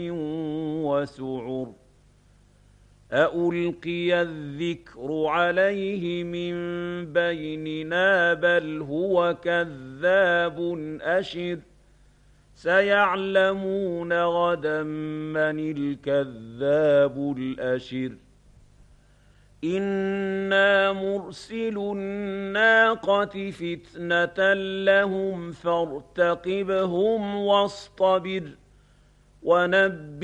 وسعر أألقي الذكر عليه من بيننا بل هو كذاب أشر سيعلمون غدا من الكذاب الأشر إنا مرسل الناقة فتنة لهم فارتقبهم واصطبر ونبئ